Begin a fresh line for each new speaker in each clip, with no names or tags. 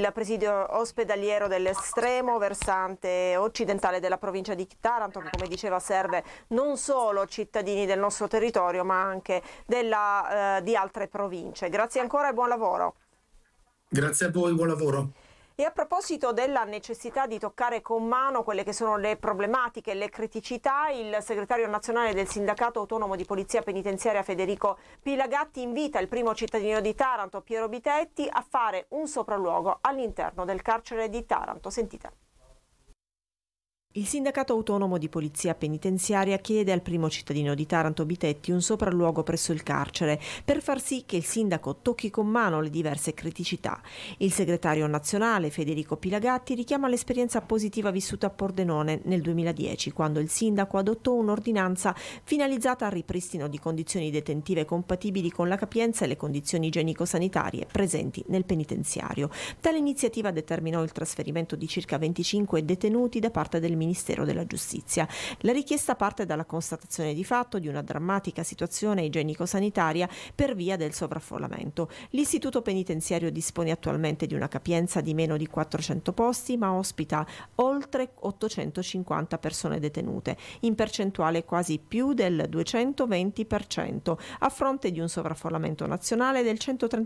il presidio ospedaliero dell'estremo versante occidentale della provincia di Taranto, che come diceva serve non solo cittadini del nostro territorio ma anche di altre province. Grazie ancora e buon lavoro.
Grazie a voi, buon lavoro.
E a proposito della necessità di toccare con mano quelle che sono le problematiche e le criticità, il segretario nazionale del Sindacato Autonomo di Polizia Penitenziaria Federico Pilagatti invita il primo cittadino di Taranto, Piero Bitetti, a fare un sopralluogo all'interno del carcere di Taranto. Sentite. Il Sindacato Autonomo di Polizia Penitenziaria chiede al primo cittadino di Taranto, Bitetti, un sopralluogo presso il carcere per far sì che il sindaco tocchi con mano le diverse criticità. Il segretario nazionale Federico Pilagatti richiama l'esperienza positiva vissuta a Pordenone nel 2010, quando il sindaco adottò un'ordinanza finalizzata al ripristino di condizioni detentive compatibili con la capienza e le condizioni igienico-sanitarie presenti nel penitenziario. Tale iniziativa determinò il trasferimento di circa 25 detenuti da parte del Ministero della Giustizia. La richiesta parte dalla constatazione di fatto di una drammatica situazione igienico-sanitaria per via del sovraffollamento. L'istituto penitenziario dispone attualmente di una capienza di meno di 400 posti, ma ospita oltre 850 persone detenute, in percentuale quasi più del 220%, a fronte di un sovraffollamento nazionale del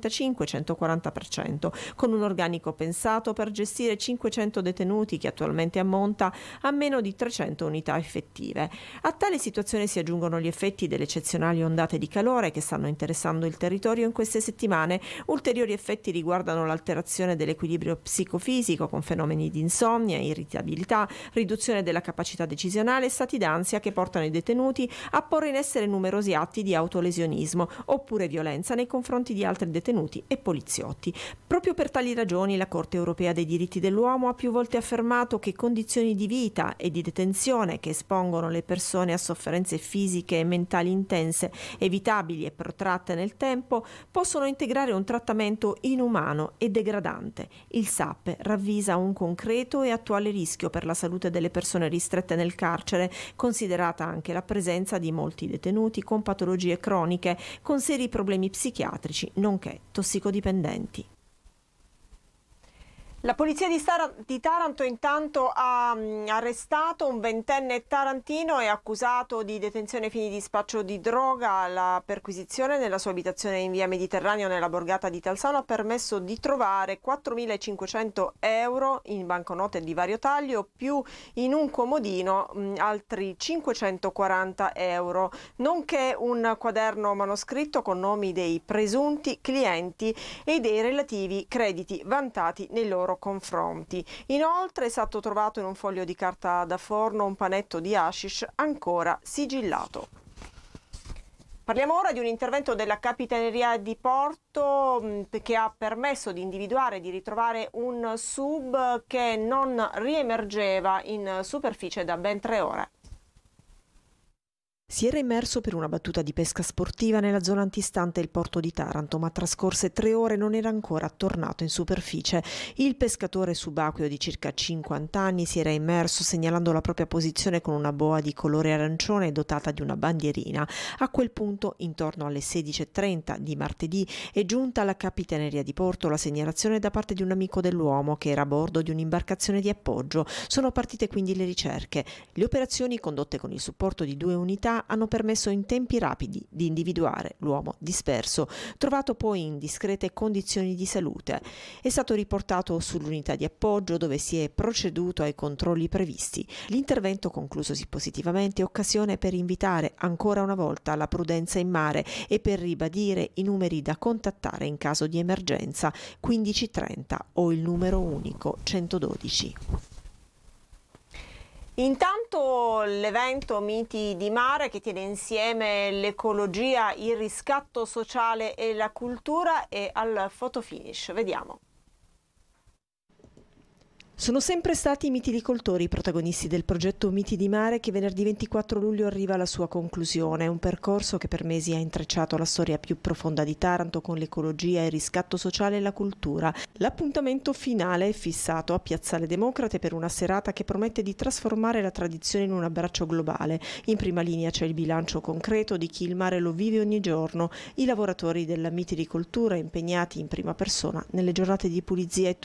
135-140%, con un organico pensato per gestire 500 detenuti che attualmente ammonta a meno di 300 unità effettive. A tale situazione si aggiungono gli effetti delle eccezionali ondate di calore che stanno interessando il territorio in queste settimane. Ulteriori effetti riguardano l'alterazione dell'equilibrio psicofisico con fenomeni di insonnia, irritabilità, riduzione della capacità decisionale e stati d'ansia che portano i detenuti a porre in essere numerosi atti di autolesionismo oppure violenza nei confronti di altri detenuti e poliziotti. Proprio per tali ragioni la Corte Europea dei Diritti dell'Uomo ha più volte affermato che condizioni di vita e di detenzione che espongono le persone a sofferenze fisiche e mentali intense, evitabili e protratte nel tempo, possono integrare un trattamento inumano e degradante. Il SAP ravvisa un concreto e attuale rischio per la salute delle persone ristrette nel carcere, considerata anche la presenza di molti detenuti con patologie croniche, con seri problemi psichiatrici, nonché tossicodipendenti. La polizia di Taranto intanto ha arrestato un 20enne tarantino e accusato di detenzione ai fini di spaccio di droga. La perquisizione nella sua abitazione in via Mediterraneo nella borgata di Talsano ha permesso di trovare 4.500 euro in banconote di vario taglio, più in un comodino altri 540 euro, nonché un quaderno manoscritto con nomi dei presunti clienti e dei relativi crediti vantati nei loro confronti. Inoltre è stato trovato in un foglio di carta da forno un panetto di hashish ancora sigillato. Parliamo ora di un intervento della Capitaneria di Porto che ha permesso di individuare e di ritrovare un sub che non riemergeva in superficie da ben 3 ore. Si era immerso per una battuta di pesca sportiva nella zona antistante il porto di Taranto, ma trascorse 3 ore non era ancora tornato in superficie. Il pescatore subacqueo di circa 50 anni si era immerso segnalando la propria posizione con una boa di colore arancione dotata di una bandierina. A quel punto, intorno alle 16:30 di martedì, è giunta alla Capitaneria di Porto la segnalazione da parte di un amico dell'uomo che era a bordo di un'imbarcazione di appoggio. Sono partite quindi le ricerche. Le operazioni, condotte con il supporto di 2 unità, hanno permesso in tempi rapidi di individuare l'uomo disperso, trovato poi in discrete condizioni di salute. È stato riportato sull'unità di appoggio dove si è proceduto ai controlli previsti. L'intervento, conclusosi positivamente, è occasione per invitare ancora una volta la prudenza in mare e per ribadire i numeri da contattare in caso di emergenza: 1530 o il numero unico 112. Intanto l'evento Miti di Mare, che tiene insieme l'ecologia, il riscatto sociale e la cultura, è al fotofinish. Vediamo. Sono sempre stati i mitilicoltori i protagonisti del progetto Miti di Mare, che venerdì 24 luglio arriva alla sua conclusione. Un percorso che per mesi ha intrecciato la storia più profonda di Taranto con l'ecologia, il riscatto sociale e la cultura. L'appuntamento finale è fissato a Piazzale Democrate per una serata che promette di trasformare la tradizione in un abbraccio globale. In prima linea c'è il bilancio concreto di chi il mare lo vive ogni giorno, i lavoratori della mitilicoltura impegnati in prima persona nelle giornate di pulizia e